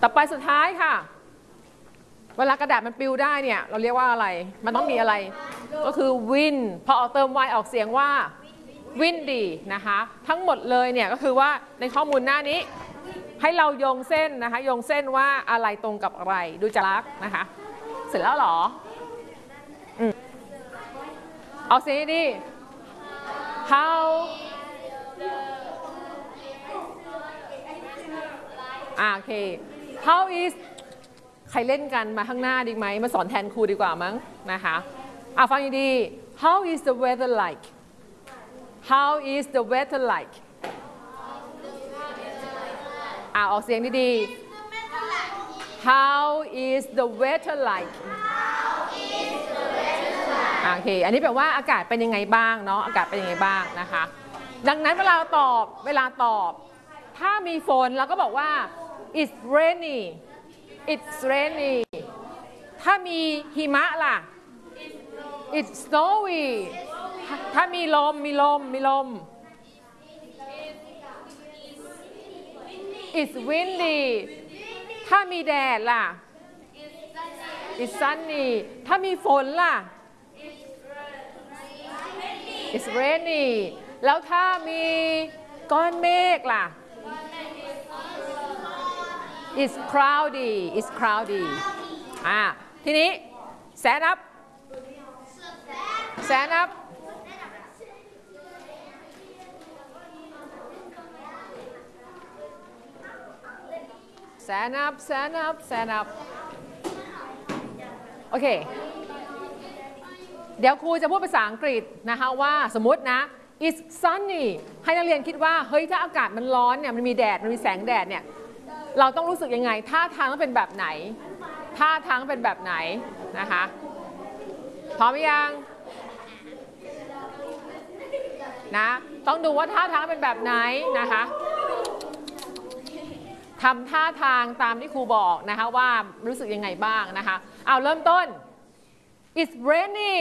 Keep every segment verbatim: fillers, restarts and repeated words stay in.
ต่อไปสุดท้ายค่ะเวลากระดาษมันปลิวได้เนี่ยเราเรียกว่าอะไรมันต้องมีอะไรก็คือ wind พอเอาเติม y ออกเสียงว่า windy นะคะทั้งหมดเลยเนี่ยก็คือว่าในข้อมูลหน้านี้ให้เราโยงเส้นนะคะโยงเส้นว่าอะไรตรงกับอะไรดูจากลักษณ์นะคะเสร็จแล้วหรอเอาเสียงดี how อ่าโอเค how is ใครเล่นกันมาข้างหน้าดีไหมมาสอนแทนครูดีกว่ามั้งนะคะอ่ะฟังดี how is the weather like how is the weather like อ่ะออกเสียงดีๆ how is the weather like โอเคอันนี้แปลว่าอากาศเป็นยังไงบ้างเนาะอากาศเป็นยังไงบ้างนะคะดังนั้นเวลาตอบเวลาตอบถ้ามีฝนเราก็บอกว่า it's rainy it's rainy ถ้ามีหิมะล่ะ it's snowy ถ้ามีลมมีลมมีลม it's windy ถ้ามีแดดล่ะ it's sunny ถ้ามีฝนล่ะ it's rainy แล้วถ้ามีก้อนเมฆล่ะ it's cloudy it's cloudy อ่าทีนี้ stand up stand up stand up stand up stand up โอเคเดี๋ยวครูจะพูดภาษาอังกฤษนะคะว่าสมมตินะ it's sunny ให้นักเรียนคิดว่าเฮ้ยถ้าอากาศมันร้อนเนี่ยมันมีแดดมันมีแสงแดดเนี่ยเราต้องรู้สึกยังไงท่าทางต้องเป็นแบบไหนท่าทางเป็นแบบไหนนะคะพร้อมยังนะต้องดูว่าท่าทางเป็นแบบไหนนะคะทำท่าทางตามที่ครูบอกนะคะว่ารู้สึกยังไงบ้างนะคะเอาเริ่มต้น it's rainy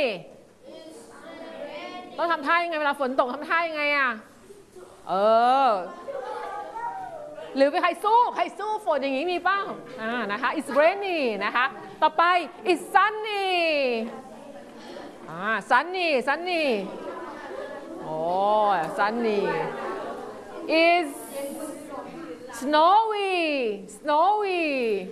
ต้องทำท่ายังไงเวลาฝนตกทำท่ายังไงอ่ะเออหรือไปใครสู้ใครสู้ฝนอย่างนี้มีบ้างอ่านะคะ it's rainy นะคะต่อไป it's sunny อ่า sunny sunny โอ้ sunny is snowy snowy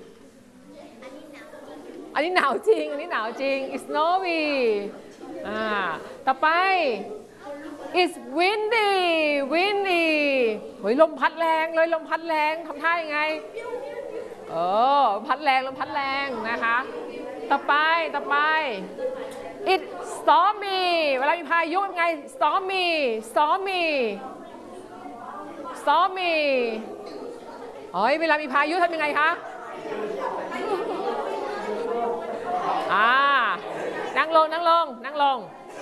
อันนี้หนาวจริงอันนี้หนาวจริง it's snowy อ่าต่อไป it's windy windy เฮ้ยลมพัดแรงเลยลมพัดแรงทำท่ายังไงเออพัดแรงลมพัดแรงนะคะต่อไปต่อไป it's stormy เวลามีพายุยังไง stormy stormy stormy เฮ้ยเวลามีพายุทำยังไงคะอ่านั่งลงนั่งลงนั่งลง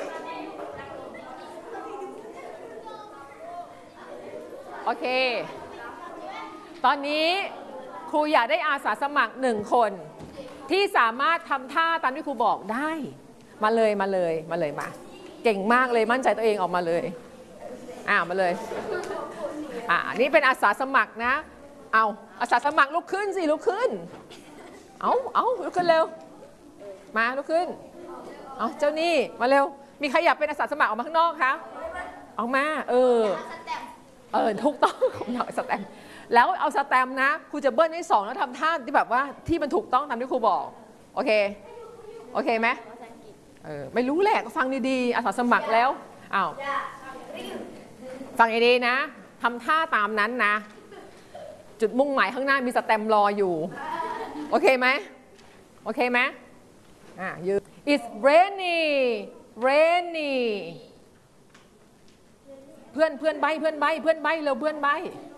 โอเคตอนนี้ครูอยากได้อาสาสมัครหนึ่งคนที่สามารถทำท่าตามที่ครูบอกได้มาเลยมาเลยมาเลยมาเก่งมากเลยมั่นใจตัวเองออกมาเลยอ่ามาเลยอ่านี่เป็นอาสาสมัครนะเอาอาสาสมัครลุกขึ้นสิลุกขึ้นเอาเอาลุกขึ้นเร็วมาลุกขึ้นเอาเจ้านี่มาเร็วมีใครอยากเป็นอาสาสมัครออกมาข้างนอกคะออกมาเออเออถูกต้องผมอยากสแตมป์แล้วเอาสแตมป์นะครูจะเบิ้ลให้สองแล้วทำท่าที่แบบว่าที่มันถูกต้องตามที่ครูบอกโอเคโอเคไหมเออไม่รู้แหละก็ฟังดีๆอาสาสมัครแล้วอ้าวฟังดีๆนะทำท่าตามนั้นนะจุดมุ่งหมายข้างหน้ามีสแตมป์รออยู่โอเคไหมโอเคไหมอ่ะยืน it's rainy rainy เพื่อนเพื่อนใบเพื่อนใบเพื่อนใบเร็วเพื่อนใบ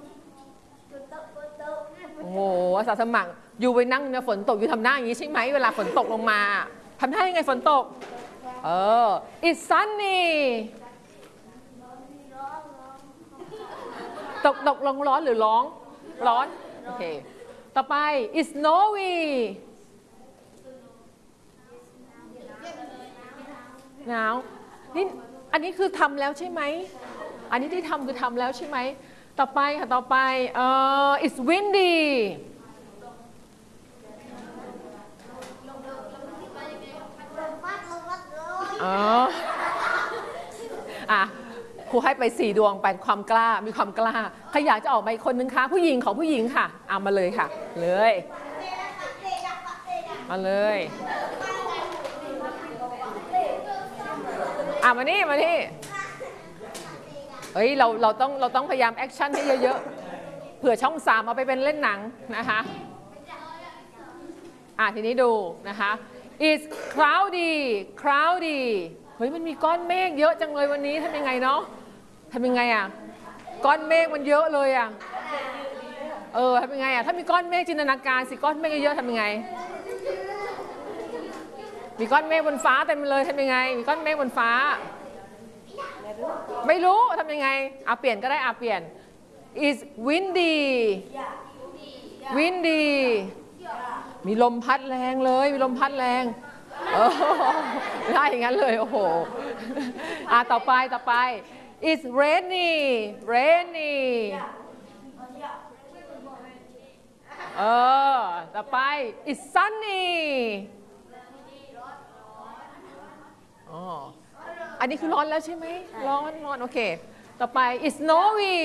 โอ้โหอาสาสมัครอยู่ไปนั่งเนี่ยฝนตกอยู่ทำหน้าอย่างนี้ใช่ไหมเวลาฝนตกลงมาทำท่ายังไงฝนตกเออ it's sunny ตกตกลงร้อนหรือร้องร้อนโอเคต่อไป it's snowy หนาวนี่อันนี้คือทำแล้วใช่ไหมอันนี้ที่ทำคือทำแล้วใช่ไหมต่อไปค่ะต่อไปเอ่อ it's windy ครูให้ไปสี่ดวงไปความกล้ามีความกล้าใครอยากจะออกมาอีกคนนึงคะผู้หญิงของผู้หญิงค่ะเอามาเลยค่ะเลยมาเลยอ่ะมานี่มานี่เฮ้ยเราเราต้องเราต้องพยายามแอคชั่นให้เยอะๆเผื่อช่องสามเอาไปเป็นเล่นหนังนะคะอ่ะทีนี้ดูนะคะ it's cloudy cloudy เฮ้ยมันมีก้อนเมฆเยอะจังเลยวันนี้ทำยังไงเนาะทำยังไงอ่ะก้อนเมฆมันเยอะเลยอ่ะเออทำยังไงอ่ะถ้ามีก้อนเมฆจินตนาการสิก้อนเมฆเยอะๆทำยังไงมีก้อนเมฆบนฟ้าเต็มเลยทำยังไงมีก้อนเมฆบนฟ้าไม่รู้ทำยังไงอ่ะเปลี่ยนก็ได้อ่ะเปลี่ยน is windy windy มีลมพัดแรงเลยมีลมพัดแรงเออไม่ได้อย่างนั้นเลยโอ้โหอ่ะต่อไปต่อไป is rainy rainy เออต่อไป is sunny อ๋ออันนี้คือร้อนแล้วใช่ไหมร้อนร้อนโอเคต่อไป is snowy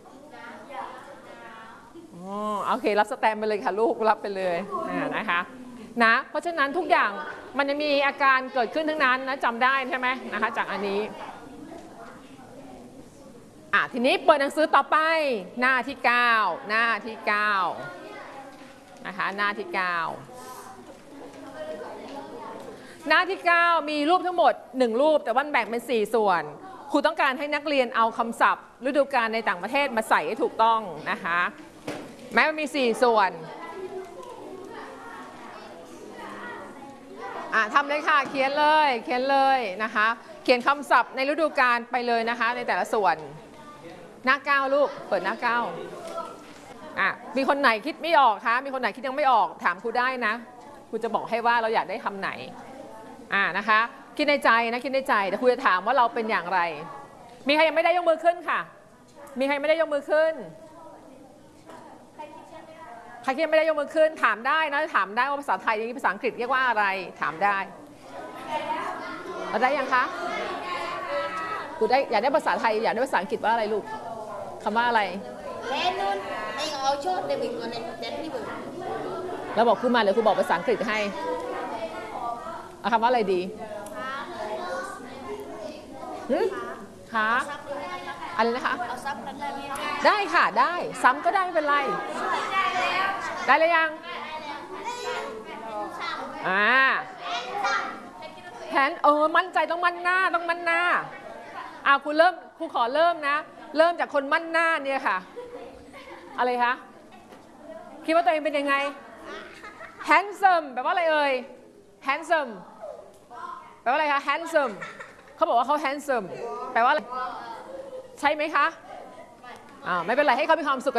อ๋อโอเครับสแตมป์ไปเลยค่ะลูกรับไปเลยนะคะนะเพราะฉะนั้นทุกอย่างมันจะมีอาการเกิดขึ้นทั้งนั้นนะจำได้ใช่ไหมนะคะจากอันนี้อ่ะทีนี้เปิดหนังสือต่อไปหน้าที่เก้าหน้าที่เก้านะคะหน้าที่เก้าหน้าที่เก้ามีรูปทั้งหมดหนึ่งรูปแต่ว่าแบ่งเป็นสี่ส่วนครูต้องการให้นักเรียนเอาคำศัพท์ฤดูกาลในต่างประเทศมาใส่ให้ถูกต้องนะคะแม้มันมีสี่ส่วนอ่ะทำเลยค่ะเขียนเลยเขียนเลยนะคะเขียนคำศัพท์ในฤดูกาลไปเลยนะคะในแต่ละส่วนหน้าเก้าลูกเปิดหน้าเก้าอ่ะมีคนไหนคิดไม่ออกคะมีคนไหนคิดยังไม่ออกถามครูได้นะครูจะบอกให้ว่าเราอยากได้คำไหนอ่านะคะคิดในใจนะคิดในใจแต่ครูจะถามว่าเราเป็นอย่างไรมีใครยังไม่ได้ยกมือขึ้นค่ะมีใครไม่ได้ยกมือขึ้นใครที่ยังไม่ได้ยกมือขึ้นถามได้นะถามได้ว่าภาษาไทยอย่างนี้ภาษาอังกฤษเรียกว่าอะไรถามได้เราได้ยังคะครูได้อยากได้ภาษาไทยอยากได้ภาษาอังกฤษว่าอะไรลูกคำว่าอะไรเราบอกครูมาเดี๋ยวครูบอกภาษาอังกฤษให้เอาคำว่าอะไรดีคะอะไรนะคะได้ค่ะได้ซ้ำก็ได้ไม่เป็นไรได้เลยยังอ่าแทนเออมั่นใจต้องมั่นหน้าต้องมั่นหน้าอ่าครูเริ่มครูขอเริ่มนะเริ่มจากคนมั่นหน้าเนี่ยค่ะอะไรคะคิดว่าตัวเองเป็นยังไง handsome แปลว่าอะไรเอ่ย handsome แปลว่าอะไรคะ handsome เขาบอกว่าเขา handsome แปลว่าอะไรใช่ไหมคะอ่าไม่เป็นไรให้เขามีความสุข